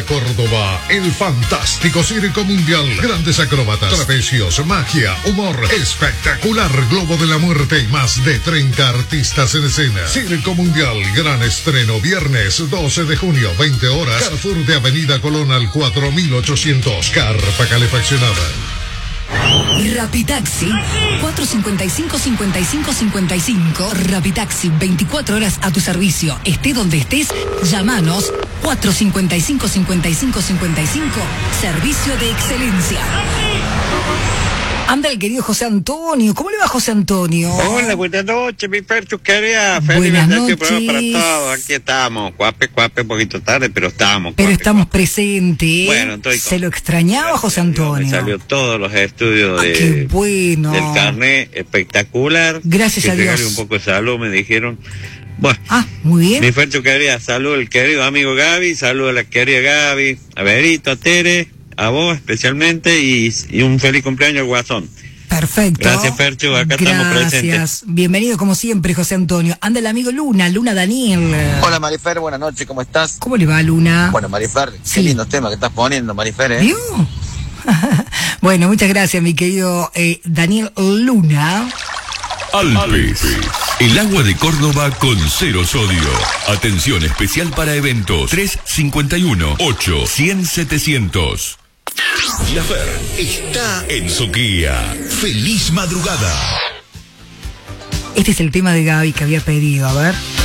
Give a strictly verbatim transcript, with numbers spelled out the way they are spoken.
Llega a Córdoba el fantástico Circo Mundial. Grandes acróbatas, trapecios, magia, humor, espectacular globo de la muerte y más de treinta artistas en escena. Circo Mundial, gran estreno, viernes doce de junio, veinte horas, Carrefour de Avenida Colón al cuatro mil ochocientos. Carpa calefaccionada. Rapitaxi cuatro cincuenta y cinco, cincuenta y cinco, cincuenta y cinco. Rapitaxi, veinticuatro horas a tu servicio. Esté donde estés, llámanos. cuatro cincuenta y cinco, cincuenta y cinco, cincuenta y cinco. Servicio de excelencia. Anda el querido José Antonio. ¿Cómo le va, José Antonio? Hola, buenas noches, mi Ferchu querida. Feliz Buenas noches. noches. Para todos. Aquí estamos. Cuape, cuape, un poquito tarde, pero estamos. Pero cuape, estamos cuape. presentes. Bueno, estoy con... Se lo extrañaba, José Antonio. Me salió todos los estudios Ah, de, qué bueno. del carnet espectacular. Gracias que a regale Dios. un poco de salud, me dijeron. Bueno, Ah, muy bien. mi Ferchu querida, salud al querido amigo Gaby, salud a la querida Gaby, a Berito, a Tere, a vos especialmente y, y un feliz cumpleaños al Guasón. Perfecto. Gracias, Ferchu, acá estamos presentes. Gracias. Bienvenido como siempre, José Antonio. Anda el amigo Luna, Luna Daniel. Hola Marifer, buenas noches, ¿cómo estás? ¿Cómo le va, Luna? Bueno, Marifer, Sí. qué lindo tema que estás poniendo, Marifer, ¿eh? ¿Vio? Bueno, muchas gracias, mi querido eh, Daniel Luna. Alpes, el agua de Córdoba con cero sodio. Atención especial para eventos tres cincuenta y uno, ocho, cien, setecientos. La Fer está en su guía. Feliz madrugada. Este es el tema de Gaby que había pedido, a ver.